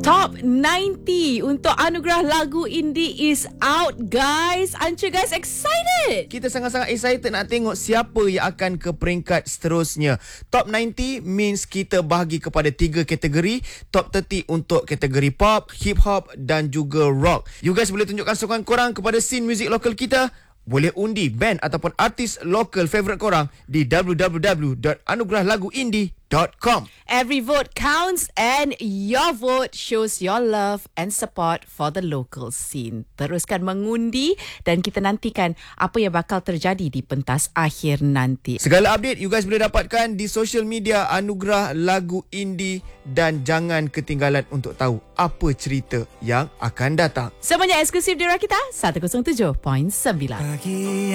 Top 90 untuk anugerah lagu indie is out, guys. Aren't you guys excited? Kita sangat-sangat excited nak tengok siapa yang akan ke peringkat seterusnya. Top 90 means kita bahagi kepada 3 kategori. Top 30 untuk kategori pop, hip hop dan juga rock. You guys boleh tunjukkan sokongan korang kepada scene muzik lokal kita. Boleh undi band ataupun artis lokal favourite korang di www.anugerahLaguIndie.com. Every vote counts and your vote shows your love and support for the local scene. Teruskan mengundi dan kita nantikan apa yang bakal terjadi di pentas akhir nanti. Segala update you guys boleh dapatkan di social media Anugerah Lagu Indie dan jangan ketinggalan untuk tahu apa cerita yang akan datang. Semuanya eksklusif di Rakita 107.9.